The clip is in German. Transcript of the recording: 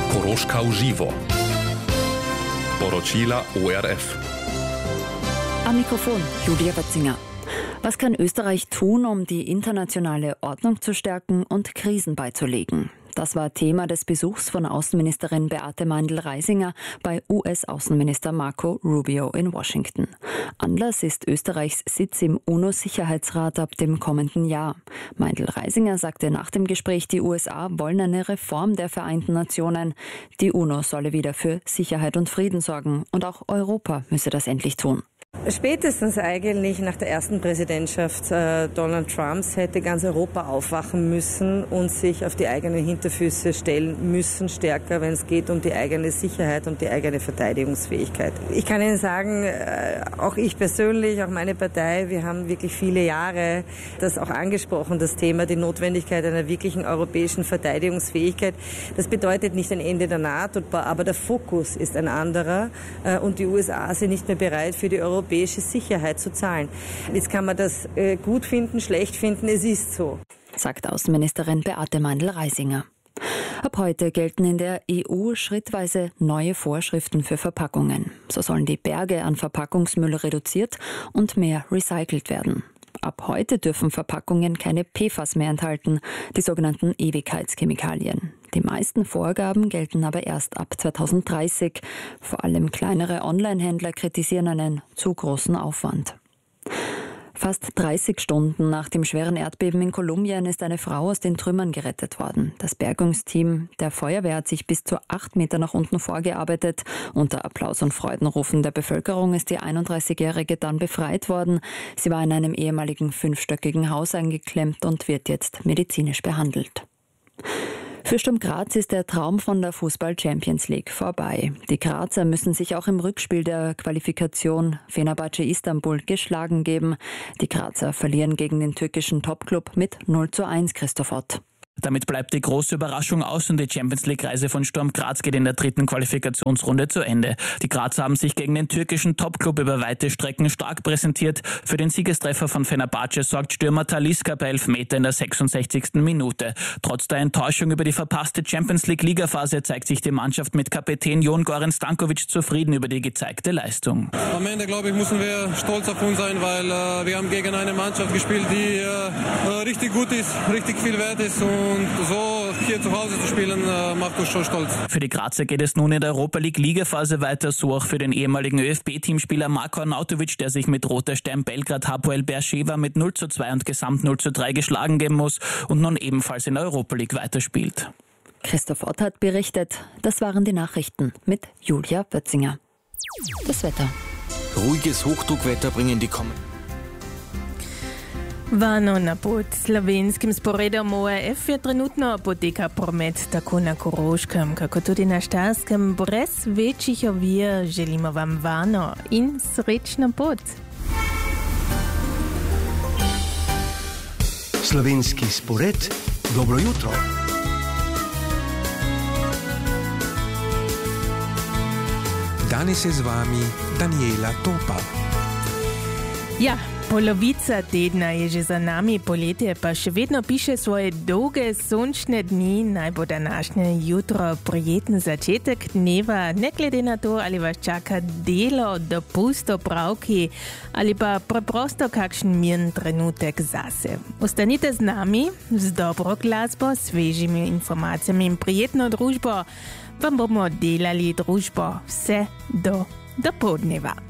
Koroška v živo. Poročila ORF. Am Mikrofon Julia Wetzinger. Was kann Österreich tun, um die internationale Ordnung zu stärken und Krisen beizulegen? Das war Thema des Besuchs von Außenministerin Beate Meindl-Reisinger bei US-Außenminister Marco Rubio in Washington. Anlass ist Österreichs Sitz im UNO-Sicherheitsrat ab dem kommenden Jahr. Meindl-Reisinger sagte nach dem Gespräch, die USA wollen eine Reform der Vereinten Nationen. Die UNO solle wieder für Sicherheit und Frieden sorgen und auch Europa müsse das endlich tun. Spätestens eigentlich nach der ersten Präsidentschaft Donald Trumps hätte ganz Europa aufwachen müssen und sich auf die eigenen Hinterfüße stellen müssen, stärker, wenn es geht um die eigene Sicherheit und die eigene Verteidigungsfähigkeit. Ich kann Ihnen sagen, auch ich persönlich, auch meine Partei, wir haben wirklich viele Jahre das auch angesprochen, das Thema, die Notwendigkeit einer wirklichen europäischen Verteidigungsfähigkeit. Das bedeutet nicht ein Ende der NATO, aber der Fokus ist ein anderer und die USA sind nicht mehr bereit, für die europäische Sicherheit zu zahlen. Jetzt kann man das gut finden, schlecht finden, es ist so. Sagt Außenministerin Beate Meindl-Reisinger. Ab heute gelten in der EU schrittweise neue Vorschriften für Verpackungen. So sollen die Berge an Verpackungsmüll reduziert und mehr recycelt werden. Ab heute dürfen Verpackungen keine PFAS mehr enthalten, die sogenannten Ewigkeitschemikalien. Die meisten Vorgaben gelten aber erst ab 2030. Vor allem kleinere Online-Händler kritisieren einen zu großen Aufwand. Fast 30 Stunden nach dem schweren Erdbeben in Kolumbien ist eine Frau aus den Trümmern gerettet worden. Das Bergungsteam der Feuerwehr hat sich bis zu 8 Meter nach unten vorgearbeitet. Unter Applaus und Freudenrufen der Bevölkerung ist die 31-Jährige dann befreit worden. Sie war in einem ehemaligen 5-stöckigen Haus eingeklemmt und wird jetzt medizinisch behandelt. Für Sturm Graz ist der Traum von der Fußball-Champions League vorbei. Die Grazer müssen sich auch im Rückspiel der Qualifikation Fenerbahce Istanbul geschlagen geben. Die Grazer verlieren gegen den türkischen Topclub mit 0:1, Christoph Ott. Damit bleibt die große Überraschung aus und die Champions-League-Reise von Sturm Graz geht in der 3. Qualifikationsrunde zu Ende. Die Grazer haben sich gegen den türkischen Topclub über weite Strecken stark präsentiert. Für den Siegestreffer von Fenerbahce sorgt Stürmer Talisca bei Elfmeter in der 66. Minute. Trotz der Enttäuschung über die verpasste Champions-League-Ligaphase zeigt sich die Mannschaft mit Kapitän Jon Goran Stankovic zufrieden über die gezeigte Leistung. Am Ende, glaube ich, müssen wir stolz auf uns sein, weil wir haben gegen eine Mannschaft gespielt, die richtig gut ist, richtig viel wert ist. Und so hier zu Hause zu spielen, macht uns schon stolz. Für die Grazer geht es nun in der Europa League Ligaphase weiter, so auch für den ehemaligen ÖFB-Teamspieler Marko Arnautovic, der sich mit Roter Stern Belgrad Hapoel Beersheva mit 0:2 und Gesamt 0:3 geschlagen geben muss und nun ebenfalls in der Europa League weiterspielt. Christoph Ott hat berichtet. Das waren die Nachrichten mit Julia Wetzinger. Das Wetter. Ruhiges Hochdruckwetter bringen die kommenden. Vano na pot slovenskim sporedom ORF je trenutno poteka promet tako na Koroškem, kako tudi na Štajerskem. Brez večjih ovir želimo vam varno in srečno pot. Slovenski spored, dobro jutro. Danes je z vami Daniela Topa. Ja, polovica tedna je že za nami, poletje pa še vedno piše svoje dolge sončne dni. Naj bo današnje jutro prijeten začetek dneva, ne glede na to, ali vas čaka delo, dopust, opravki ali pa preprosto kakšen miren trenutek zase. Ostanite z nami, z dobro glasbo, svežimi informacijami in prijetno družbo. Vam bomo delali družbo vse do dopoldneva.